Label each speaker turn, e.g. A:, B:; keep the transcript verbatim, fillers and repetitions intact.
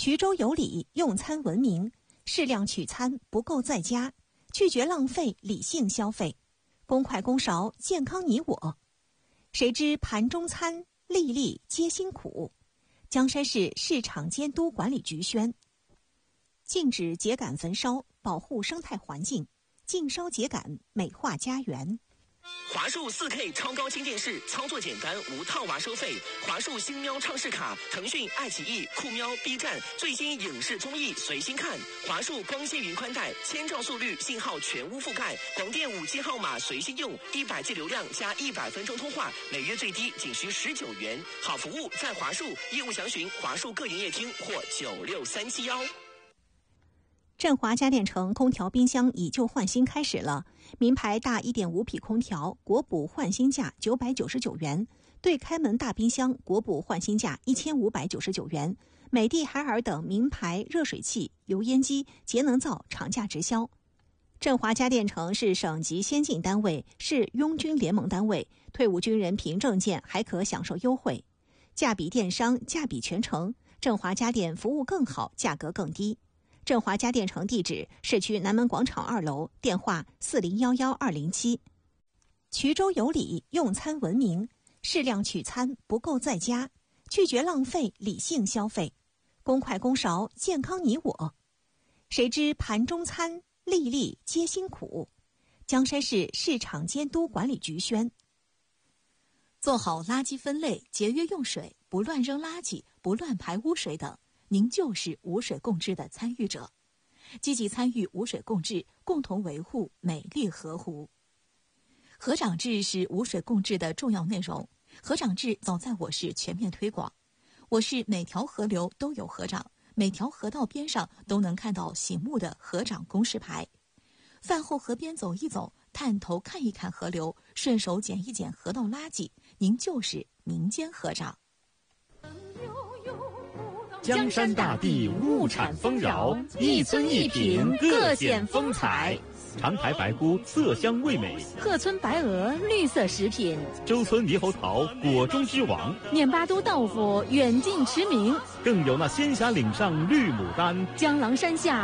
A: 衢州有礼，用餐文明，适量取餐，不够在家，拒绝浪费，理性消费，公筷公勺，健康你我。谁知盘中餐，粒粒皆辛苦。江山市市场监督管理局宣，禁止秸秆焚烧，保护生态环境，禁烧秸秆，美化家园。
B: 华数 四K 超高清电视，操作简单，无套娃收费。华数星喵畅视卡，腾讯、爱奇艺、酷喵、B 站最新影视综艺随心看。华数光纤云宽带，千兆速率，信号全屋覆盖，广电五 G 号码随心用，一百 G 流量加一百分钟通话，每月最低仅需十九元。好服务在华数，业务详询华数各营业厅或九六三七幺。
A: 振华家电城空调冰箱以旧换新开始了，名牌大 一点五 匹空调国补换新价九百九十九元，对开门大冰箱国补换新价一千五百九十九元，美的海尔等名牌热水器、油烟机、节能灶厂价直销。振华家电城是省级先进单位，是拥军联盟单位，退伍军人凭证件还可享受优惠，价比电商，价比全城。振华家电服务更好，价格更低。振华家电城地址：市区南门广场二楼，电话四零一一二零七。衢州有礼，用餐文明，适量取餐，不够在家，拒绝浪费，理性消费，公筷公勺，健康你我。谁知盘中餐，粒粒皆辛苦。江山市市场监督管理局宣，
C: 做好垃圾分类，节约用水，不乱扔垃圾，不乱排污水等，您就是无水共治的参与者。积极参与无水共治，共同维护美丽河湖。河长制是无水共治的重要内容，河长制早在我市全面推广。我市每条河流都有河长，每条河道边上都能看到醒目的河长公示牌。饭后河边走一走，探头看一看河流，顺手捡一捡河道垃圾，您就是民间河长。
D: 江山大地，物产丰饶，一村一品，各显风采。长台白菇，色香味美；
E: 鹤村白鹅，绿色食品；
D: 周村猕猴桃，果中之王；
E: 碾巴都豆腐，远近驰名。
D: 更有那仙霞岭上绿牡丹，
E: 江郎山下